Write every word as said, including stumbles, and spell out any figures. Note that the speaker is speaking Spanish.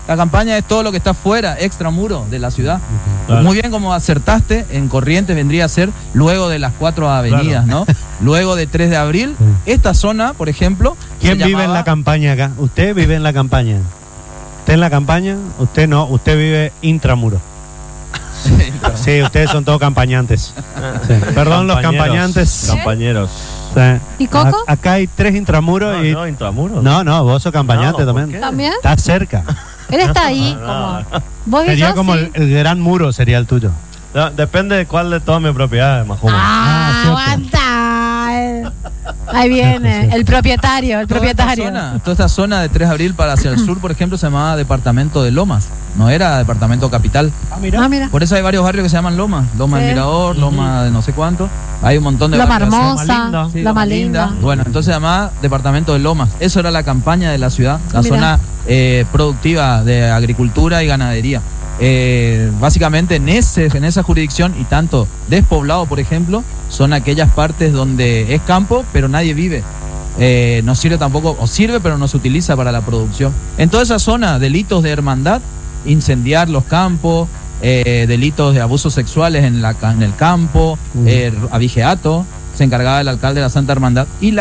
La campaña es todo lo que está fuera, extramuro de la ciudad. Claro. Muy bien, como acertaste, en Corrientes vendría a ser luego de las cuatro avenidas, Claro. ¿no? Luego de tres de abril, esta zona, por ejemplo, ¿Quién se vive en llamaba- la campaña acá? ¿Usted vive en la campaña? ¿Usted en la campaña? Usted no, usted vive intramuro. Sí, claro. Sí, ustedes son todos campañantes. Sí. Perdón, los Campañeros. campañantes. Compañeros. Sí. ¿Y Coco? A- acá hay tres intramuros No, y... no, intramuros. No, no, vos sos campañante No, ¿por también. qué? ¿También? Estás cerca. Él está ahí, No, como... no. Vos y Sería yo, como sí. el, el gran muro, sería el tuyo. No, depende de cuál de todas mis propiedades, Majoma. Ah, Ah, cierto. aguanta. Ahí viene, el propietario, el Toda esta, propietario. zona, toda esta zona de tres de abril para hacia el sur, por ejemplo, se llamaba Departamento de Lomas. No era Departamento Capital. Ah, Ah, mira. Por eso hay varios barrios que se llaman Lomas. Loma Sí. del Mirador, Loma de no sé cuánto. Hay un montón de Loma barrios así. Hermosa, Linda. Sí, Loma Linda. Bueno, entonces se llamaba Departamento de Lomas. Eso era la campaña de la ciudad, la Mira. zona eh, productiva de agricultura y ganadería. Eh, básicamente en, ese, en esa jurisdicción y tanto despoblado, por ejemplo, son aquellas partes donde es campo, pero nadie vive. Eh, no sirve tampoco, o sirve, pero no se utiliza para la producción. En toda esa zona, delitos de hermandad, incendiar los campos, eh, delitos de abusos sexuales en, la, en el campo, eh, abigeato, se encargaba el alcalde de la Santa Hermandad y la